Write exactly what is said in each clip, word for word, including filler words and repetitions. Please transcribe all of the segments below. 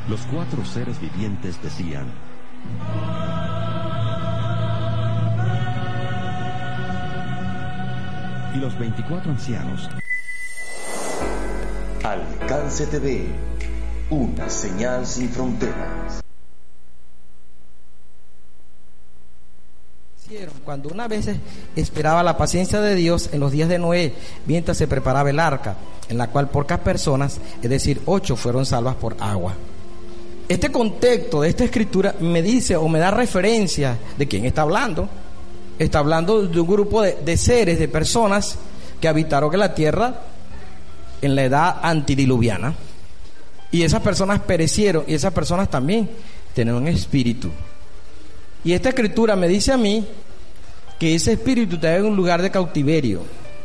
Los cuatro seres vivientes decían: y los veinticuatro ancianos: Alcance T V, una señal sin fronteras. Cuando una vez esperaba la paciencia de Dios en los días de Noé, mientras se preparaba el arca, en la cual pocas personas, es decir, ocho, fueron salvas por agua. Este contexto de esta escritura me dice o me da referencia de quién está hablando. Está hablando de un grupo de, de seres, de personas que habitaron en la tierra en la edad antidiluviana. Y esas personas perecieron, y esas personas también tienen un espíritu. Y esta escritura me dice a mí que ese espíritu está en un lugar de cautiverio,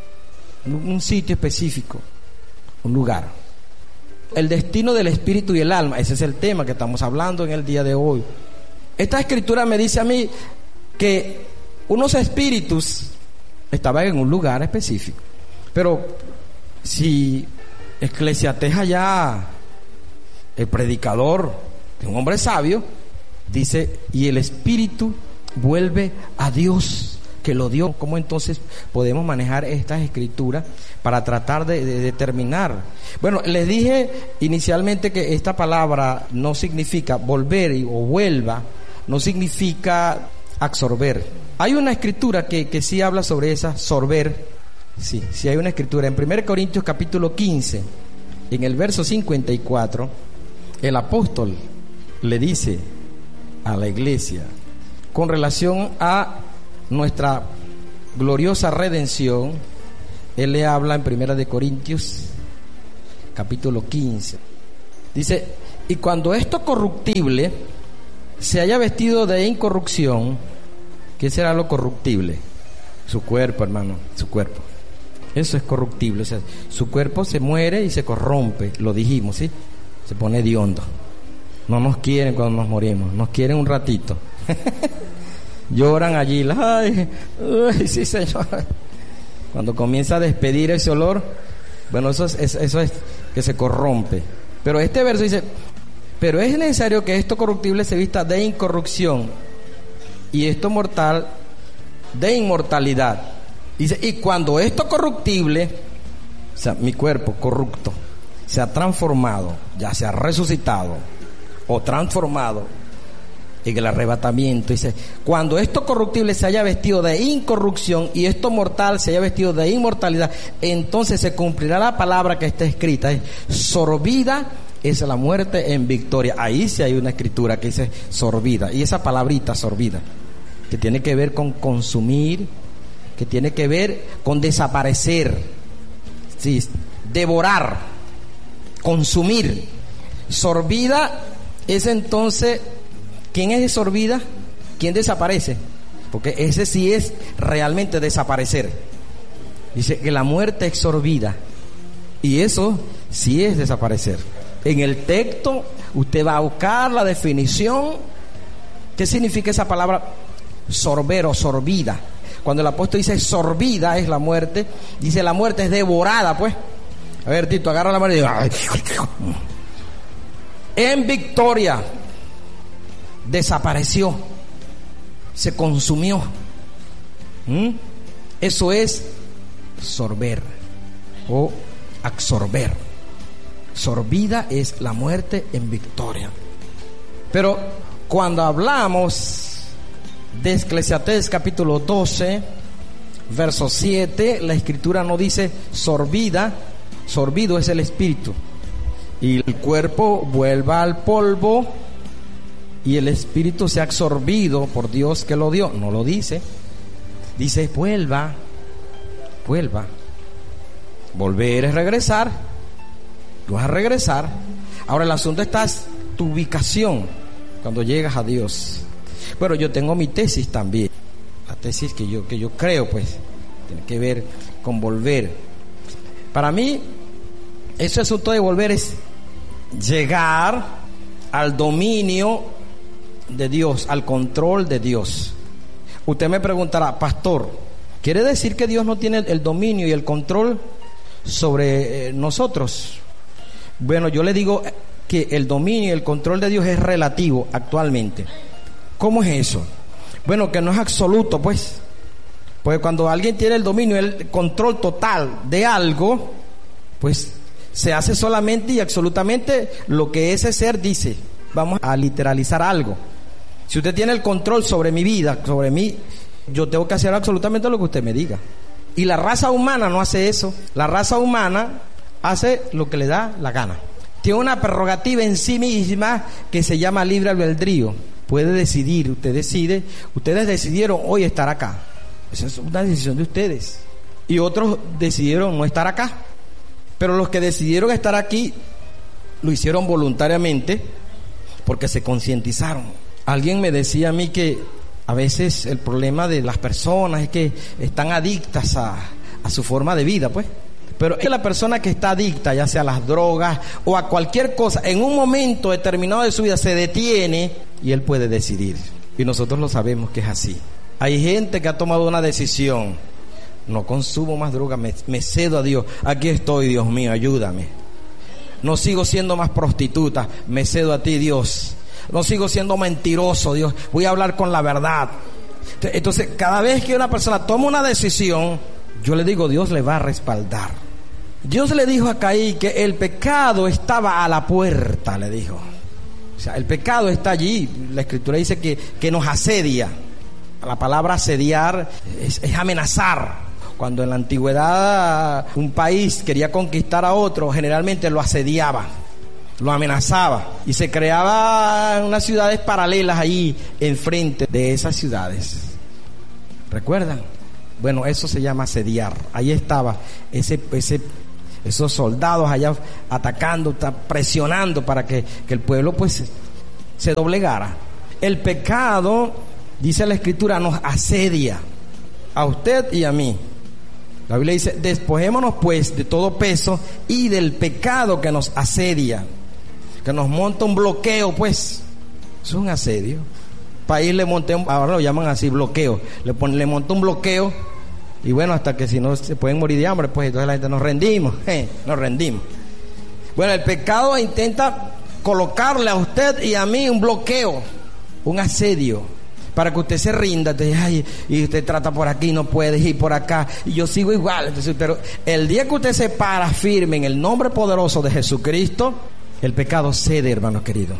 un sitio específico, un lugar. El destino del espíritu y el alma, ese es el tema que estamos hablando en el día de hoy. Esta escritura me dice a mí que unos espíritus estaban en un lugar específico. Pero si Eclesiastés allá, el predicador, un hombre sabio, dice, y el espíritu vuelve a Dios que lo dio. ¿Cómo entonces podemos manejar estas escrituras para tratar de, de determinar? Bueno, les dije inicialmente que esta palabra no significa volver o vuelva, no significa absorber. Hay una escritura que, que sí habla sobre esa, sorber. Sí, sí hay una escritura. En primera Corintios capítulo quince, en el verso cincuenta y cuatro, el apóstol le dice a la iglesia con relación a nuestra gloriosa redención. Él le habla en primera de Corintios capítulo quince, dice: y cuando esto corruptible se haya vestido de incorrupción. ¿Qué será lo corruptible? Su cuerpo, hermano, su cuerpo. Eso es corruptible, o sea, su cuerpo se muere y se corrompe, lo dijimos, ¿sí? Se pone hediondo. No nos quieren cuando nos morimos, nos quieren un ratito. Lloran allí, ay, ay, sí, Señor. Cuando comienza a despedir ese olor, bueno, eso es, eso es que se corrompe. Pero este verso dice: pero es necesario que esto corruptible se vista de incorrupción y esto mortal de inmortalidad. Dice, y cuando esto corruptible, o sea, mi cuerpo corrupto, se ha transformado, ya se ha resucitado o transformado en el arrebatamiento, dice, cuando esto corruptible se haya vestido de incorrupción y esto mortal se haya vestido de inmortalidad, entonces se cumplirá la palabra que está escrita, es sorbida es la muerte en victoria. Ahí sí hay una escritura que dice sorbida, y esa palabrita sorbida, que tiene que ver con consumir, que tiene que ver con desaparecer, sí, devorar, consumir. Sorbida es entonces, ¿quién es sorbida? ¿Quién desaparece? Porque ese sí es realmente desaparecer. Dice que la muerte es sorbida, y eso sí es desaparecer. En el texto usted va a buscar la definición. ¿Qué significa esa palabra sorber o sorbida? Cuando el apóstol dice sorbida es la muerte, dice la muerte es devorada, pues. A ver, Tito, agarra la mano y dice, ay, en victoria, desapareció, se consumió. ¿Mm? Eso es sorber o absorber. Sorbida es la muerte en victoria. Pero cuando hablamos de Eclesiastés capítulo doce, verso siete, la escritura no dice sorbida, sorbido es el espíritu, y el cuerpo vuelva al polvo y el espíritu sea absorbido por Dios que lo dio. No lo dice. Dice vuelva, vuelva. Volver es regresar. Tú vas a regresar. Ahora el asunto está en tu ubicación cuando llegas a Dios. Pero yo tengo mi tesis también. La tesis que yo, que yo creo, pues, tiene que ver con volver. Para mí, ese asunto de volver es llegar al dominio de Dios, al control de Dios. Usted me preguntará, pastor, ¿quiere decir que Dios no tiene el dominio y el control sobre eh, nosotros? Bueno, yo le digo, que el dominio y el control de Dios es relativo actualmente. ¿Cómo es eso? Bueno, que no es absoluto, pues. Porque cuando alguien tiene el dominio, el control total de algo, pues se hace solamente y absolutamente lo que ese ser dice. Vamos a literalizar algo. Si usted tiene el control sobre mi vida, sobre mí, yo tengo que hacer absolutamente lo que usted me diga. Y la raza humana no hace eso. La raza humana hace lo que le da la gana. Tiene una prerrogativa en sí misma que se llama libre albedrío. Puede decidir, usted decide. Ustedes decidieron hoy estar acá. Esa es una decisión de ustedes. Y otros decidieron no estar acá. Pero los que decidieron estar aquí lo hicieron voluntariamente porque se concientizaron. Alguien me decía a mí que a veces el problema de las personas es que están adictas a, a su forma de vida, pues. Pero es que la persona que está adicta, ya sea a las drogas o a cualquier cosa, en un momento determinado de su vida se detiene y él puede decidir. Y nosotros lo sabemos que es así. Hay gente que ha tomado una decisión: no consumo más drogas, me, me cedo a Dios. Aquí estoy, Dios mío, ayúdame. No sigo siendo más prostituta, me cedo a ti, Dios. No sigo siendo mentiroso, Dios, voy a hablar con la verdad. Entonces, cada vez que una persona toma una decisión, yo le digo, Dios le va a respaldar. Dios le dijo a Caín que el pecado estaba a la puerta, le dijo. O sea, el pecado está allí. La Escritura dice que, que nos asedia. La palabra asediar es, es amenazar. Cuando en la antigüedad un país quería conquistar a otro, generalmente lo asediaba, lo amenazaba, y se creaban unas ciudades paralelas ahí enfrente de esas ciudades. ¿Recuerdan? Bueno, eso se llama asediar. Ahí estaba ese, ese, esos soldados allá atacando, presionando para que, que el pueblo pues se doblegara. El pecado, dice la Escritura, nos asedia a usted y a mí. La Biblia dice, despojémonos pues de todo peso y del pecado que nos asedia, que nos monta un bloqueo, pues. Eso es un asedio. País le monté, un, ahora lo llaman así, bloqueo. Le, pon, le montó un bloqueo, y bueno, hasta que si no se pueden morir de hambre, pues entonces la gente nos rendimos, eh, nos rendimos. Bueno, el pecado intenta colocarle a usted y a mí un bloqueo, un asedio, para que usted se rinda. Entonces, ay, y usted trata por aquí, no puede ir por acá, y yo sigo igual. Entonces, pero el día que usted se para firme en el nombre poderoso de Jesucristo, el pecado cede, hermano querido.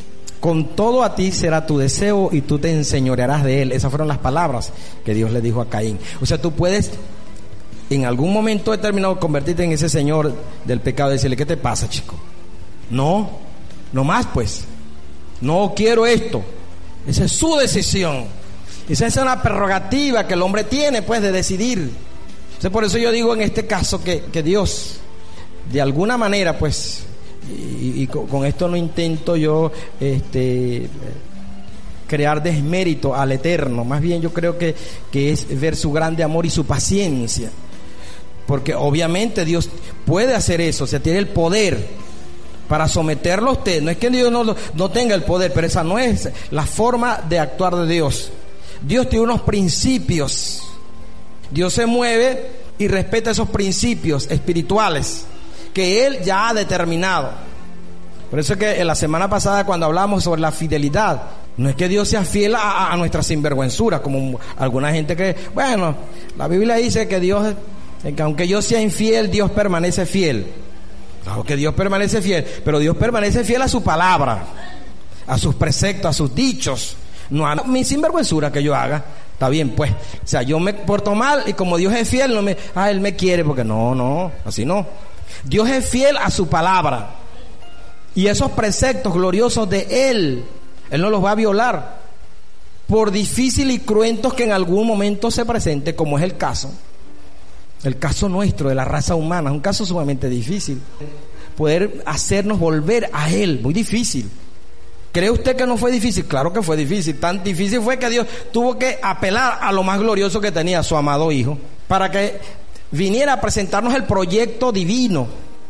Con todo a ti será tu deseo y tú te enseñorearás de él. Esas fueron las palabras que Dios le dijo a Caín. O sea, tú puedes en algún momento determinado convertirte en ese señor del pecado y decirle, ¿qué te pasa, chico? No, no más pues. No quiero esto. Esa es su decisión. Esa es una prerrogativa que el hombre tiene, pues, de decidir. Entonces, por eso yo digo en este caso que, que Dios, de alguna manera, pues, y, y con, con esto no intento yo este, crear desmérito al Eterno. Más bien yo creo que, que es ver su grande amor y su paciencia. Porque obviamente Dios puede hacer eso, o sea, tiene el poder para someterlo a usted. No es que Dios no, no tenga el poder, pero esa no es la forma de actuar de Dios. Dios tiene unos principios. Dios se mueve y respeta esos principios espirituales que Él ya ha determinado. Por eso es que en la semana pasada, cuando hablamos sobre la fidelidad, no es que Dios sea fiel a, a nuestra sinvergüenzura, como alguna gente cree. Bueno, la Biblia dice que Dios, que aunque yo sea infiel, Dios permanece fiel. Claro que Dios permanece fiel, pero Dios permanece fiel a su palabra, a sus preceptos, a sus dichos, no a mi sinvergüenzura que yo haga. Está bien, pues, o sea, yo me porto mal y como Dios es fiel, no me, ah, Él me quiere, porque no, no, así no. Dios es fiel a su palabra y esos preceptos gloriosos de Él, Él no los va a violar, por difícil y cruentos que en algún momento se presente, como es el caso. El caso nuestro, de la raza humana, es un caso sumamente difícil. Poder hacernos volver a Él, muy difícil. ¿Cree usted que no fue difícil? Claro que fue difícil. Tan difícil fue que Dios tuvo que apelar a lo más glorioso que tenía, su amado Hijo, para que viniera a presentarnos el proyecto divino.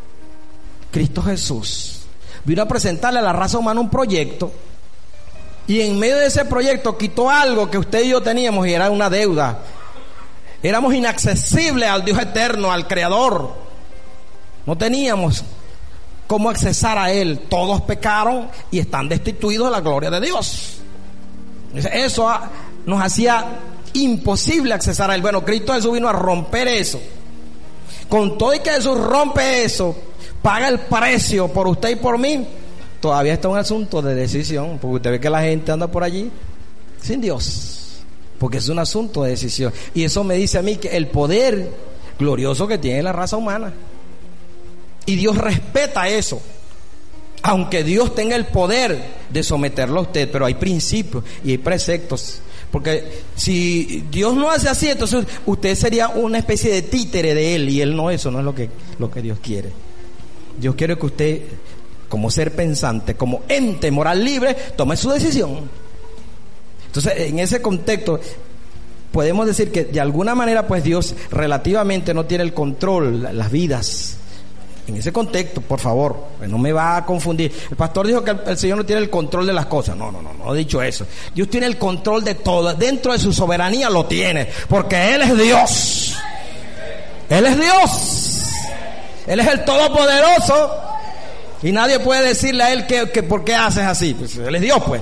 Cristo Jesús vino a presentarle a la raza humana un proyecto, y en medio de ese proyecto quitó algo que usted y yo teníamos, y era una deuda. Éramos inaccesibles al Dios eterno, al Creador. No teníamos cómo accesar a Él. Todos pecaron y están destituidos de la gloria de Dios. Eso nos hacía imposible accesar a Él. Bueno, Cristo Jesús vino a romper eso. Con todo y que Jesús rompe eso, paga el precio por usted y por mí, todavía está un asunto de decisión, porque usted ve que la gente anda por allí sin Dios, porque es un asunto de decisión. Y eso me dice a mí que el poder glorioso que tiene la raza humana, y Dios respeta eso, aunque Dios tenga el poder de someterlo a usted, pero hay principios y hay preceptos. Porque si Dios no hace así, entonces usted sería una especie de títere de Él, y Él no, eso no es lo que, lo que Dios quiere. Dios quiere que usted, como ser pensante, como ente moral libre, tome su decisión. Entonces, en ese contexto, podemos decir que de alguna manera, pues Dios relativamente no tiene el control, las vidas. En ese contexto, por favor, no me va a confundir. El pastor dijo que el, el Señor no tiene el control de las cosas. No, no, no, no he dicho eso. Dios tiene el control de todo. Dentro de su soberanía lo tiene, porque Él es Dios. Él es Dios. Él es el Todopoderoso. Y nadie puede decirle a Él que, que por qué haces así. Pues Él es Dios, pues.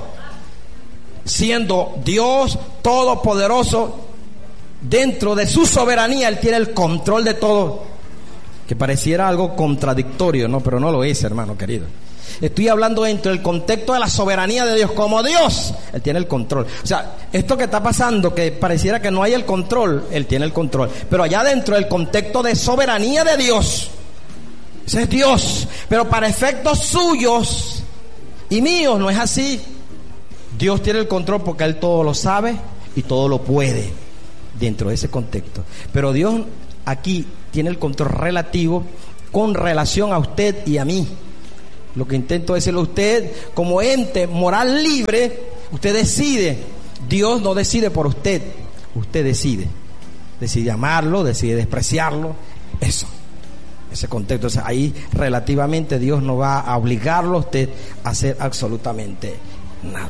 Siendo Dios Todopoderoso, dentro de su soberanía, Él tiene el control de todo. Que pareciera algo contradictorio, no, pero no lo es, hermano querido. Estoy hablando dentro del contexto de la soberanía de Dios. Como Dios, Él tiene el control. O sea, esto que está pasando, que pareciera que no hay el control, Él tiene el control. Pero allá dentro del contexto de soberanía de Dios, ese es Dios. Pero para efectos suyos y míos no es así. Dios tiene el control porque Él todo lo sabe y todo lo puede dentro de ese contexto. Pero Dios aquí tiene el control relativo con relación a usted y a mí. Lo que intento decirle a usted, como ente moral libre, usted decide. Dios no decide por usted, usted decide. Decide amarlo, decide despreciarlo. Eso, ese contexto. O sea, ahí relativamente Dios no va a obligarlo a usted a hacer absolutamente nada.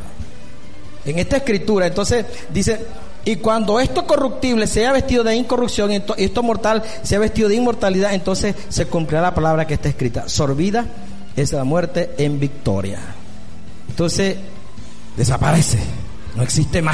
En esta escritura, entonces, dice: y cuando esto corruptible sea vestido de incorrupción y esto mortal sea vestido de inmortalidad, entonces se cumplirá la palabra que está escrita: sorbida es la muerte en victoria. Entonces desaparece, no existe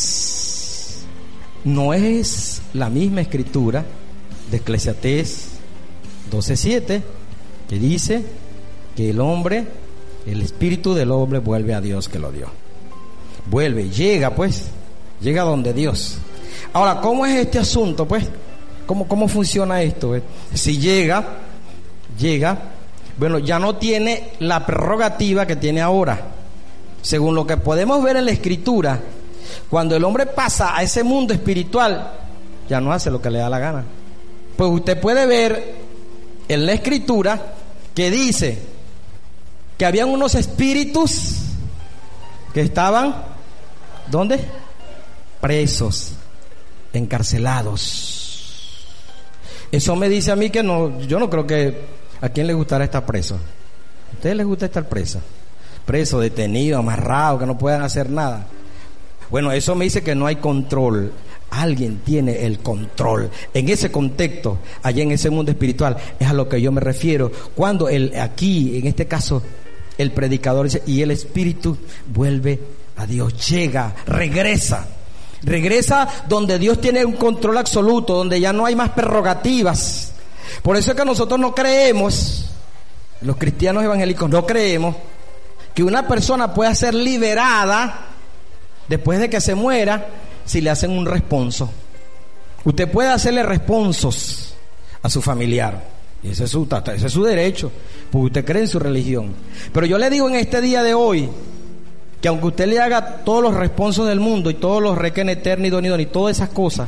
más. No es la misma escritura de Eclesiastés doce siete que dice que el hombre, el espíritu del hombre vuelve a Dios que lo dio. Vuelve, llega pues Llega donde Dios. Ahora, ¿cómo es este asunto? Pues, ¿cómo, cómo funciona esto? Eh? Si llega, llega, bueno, ya no tiene la prerrogativa que tiene ahora. Según lo que podemos ver en la Escritura, cuando el hombre pasa a ese mundo espiritual, ya no hace lo que le da la gana. Pues usted puede ver en la Escritura que dice que habían unos espíritus que estaban, ¿dónde? Presos, encarcelados. Eso me dice a mí que no, yo no creo que a quién le gustará estar preso. ¿A ustedes les gusta estar preso? Preso, detenido, amarrado, que no puedan hacer nada. Bueno, eso me dice que no hay control. Alguien tiene el control. En ese contexto, allá en ese mundo espiritual, es a lo que yo me refiero. Cuando el, aquí, en este caso, el predicador dice: y el espíritu vuelve a Dios, llega, regresa. Regresa donde Dios tiene un control absoluto, donde ya no hay más prerrogativas. Por eso es que nosotros no creemos, los cristianos evangélicos no creemos que una persona pueda ser liberada después de que se muera si le hacen un responso. Usted puede hacerle responsos a su familiar, y ese es su, ese es su derecho, porque usted cree en su religión. Pero yo le digo en este día de hoy que aunque usted le haga todos los responsos del mundo y todos los requen eterno y donidón y todas esas cosas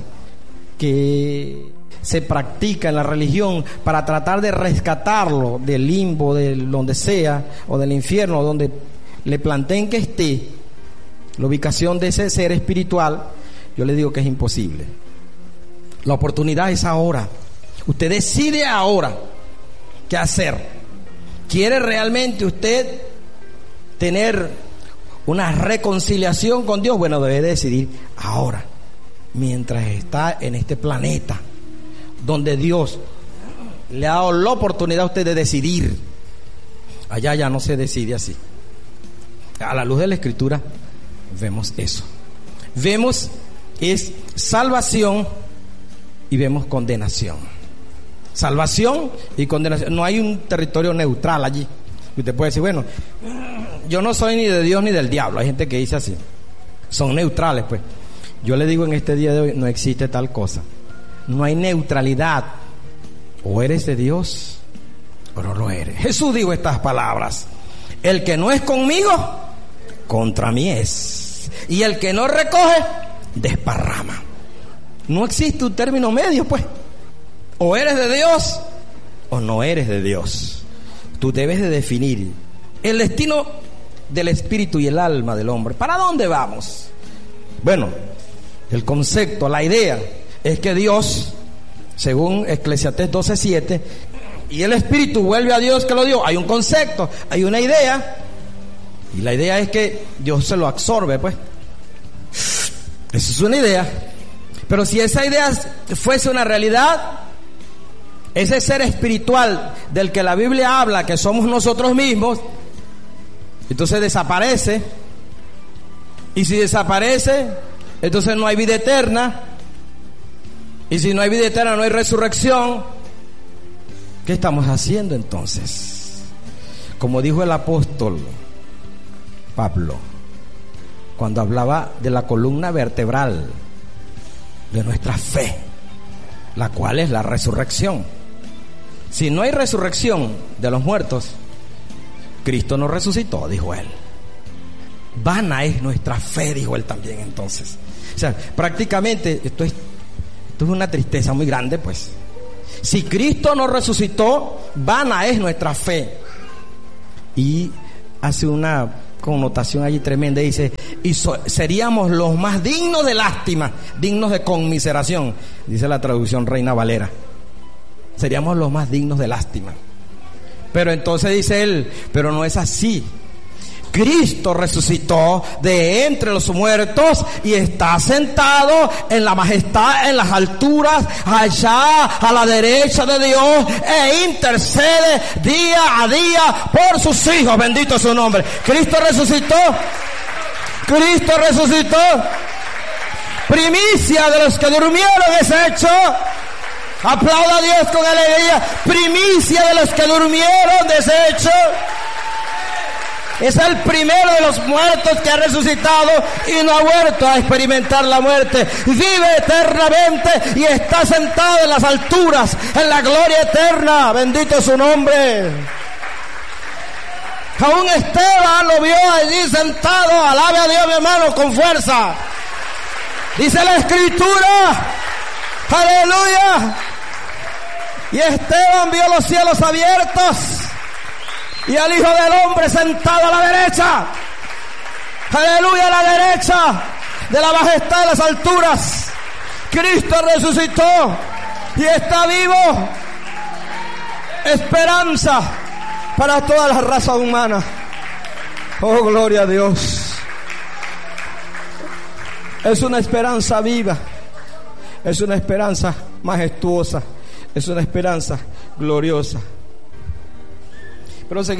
que se practica en la religión para tratar de rescatarlo del limbo, de donde sea, o del infierno, donde le planteen que esté la ubicación de ese ser espiritual, yo le digo que es imposible. La oportunidad es ahora. Usted decide ahora qué hacer. ¿Quiere realmente usted tener una reconciliación con Dios? Bueno, debe decidir ahora, mientras está en este planeta, donde Dios le ha dado la oportunidad a usted de decidir Allá ya no se decide así. A la luz de la Escritura vemos eso. Vemos es salvación y vemos condenación. Salvación y condenación. No hay un territorio neutral allí. Usted puede decir, bueno, yo no soy ni de Dios ni del diablo. Hay gente que dice así. Son neutrales, pues. Yo le digo en este día de hoy, no existe tal cosa. No hay neutralidad. O eres de Dios o no lo eres. Jesús dijo estas palabras: el que no es conmigo, contra mí es. Y el que no recoge, desparrama. No existe un término medio, pues. O eres de Dios o no eres de Dios. Tú debes de definir el destino del espíritu y el alma del hombre. ¿Para dónde vamos? Bueno, el concepto, la idea es que Dios, según Eclesiastés doce siete, y el espíritu vuelve a Dios que lo dio. Hay un concepto, hay una idea, y la idea es que Dios se lo absorbe, pues. Esa es una idea. Pero si esa idea fuese una realidad, ese ser espiritual del que la Biblia habla, que somos nosotros mismos, entonces desaparece. Y si desaparece, entonces no hay vida eterna. Y si no hay vida eterna, no hay resurrección. ¿Qué estamos haciendo entonces? Como dijo el apóstol Pablo, cuando hablaba de la columna vertebral de nuestra fe, la cual es la resurrección. Si no hay resurrección de los muertos, Cristo no resucitó, dijo él. Vana es nuestra fe, dijo él también entonces. O sea, prácticamente esto es, esto es una tristeza muy grande, pues. Si Cristo no resucitó, vana es nuestra fe. Y hace una connotación allí tremenda, dice, y so, seríamos los más dignos de lástima, dignos de conmiseración, dice la traducción Reina Valera. Seríamos los más dignos de lástima. Pero entonces dice él, pero no es así. Cristo resucitó de entre los muertos y está sentado en la majestad, en las alturas, allá a la derecha de Dios, e intercede día a día por sus hijos. Bendito es su nombre. Cristo resucitó. Cristo resucitó. Primicia de los que durmieron es hecho. Aplauda a Dios con alegría. Primicia de los que durmieron es hecho. Es el primero de los muertos que ha resucitado y no ha vuelto a experimentar la muerte. Vive eternamente y está sentado en las alturas, en la gloria eterna. Bendito es su nombre. Aún Esteban lo vio allí sentado. Alabe a Dios, mi hermano, con fuerza. Dice la Escritura, aleluya. Y Esteban vio los cielos abiertos y al Hijo del Hombre sentado a la derecha. Aleluya, a la derecha de la majestad de las alturas. Cristo resucitó y está vivo. Esperanza para toda la raza humana. Oh, gloria a Dios. Es una esperanza viva. Es una esperanza majestuosa. Es una esperanza gloriosa. Pero seguimos.